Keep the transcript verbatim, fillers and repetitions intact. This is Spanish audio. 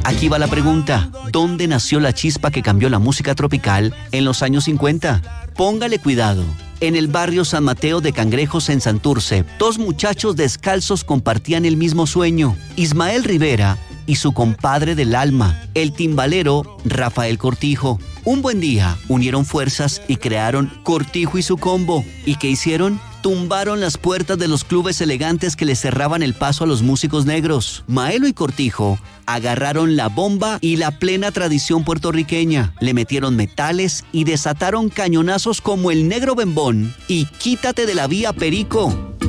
Aquí va la pregunta. ¿Dónde nació la chispa que cambió la música tropical en los años cincuenta? Póngale cuidado. En el barrio San Mateo de Cangrejos en Santurce, dos muchachos descalzos compartían el mismo sueño. Ismael Rivera y su compadre del alma, el timbalero Rafael Cortijo. Un buen día unieron fuerzas y crearon Cortijo y su combo. ¿Y qué hicieron? Tumbaron las puertas de los clubes elegantes que le cerraban el paso a los músicos negros. Maelo y Cortijo agarraron la bomba y la plena tradición puertorriqueña. Le metieron metales y desataron cañonazos como el negro bembón y quítate de la vía, perico.